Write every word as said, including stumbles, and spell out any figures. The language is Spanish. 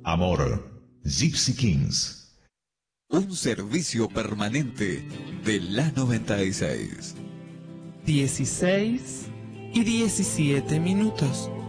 Amor, Gypsy Kings. Un servicio permanente de la noventa y seis. dieciséis y diecisiete minutos.